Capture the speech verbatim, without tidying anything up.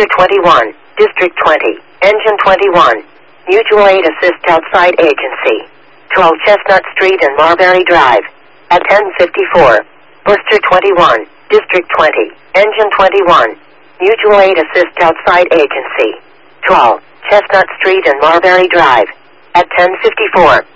Worcester twenty-one, District twenty, Engine twenty-one, Mutual Aid Assist outside agency. twelve Chestnut Street and Marbury Drive. At ten fifty-four. Worcester twenty-one, District twenty, Engine twenty-one, Mutual Aid Assist outside agency. twelve Chestnut Street and Marbury Drive. At ten fifty-four.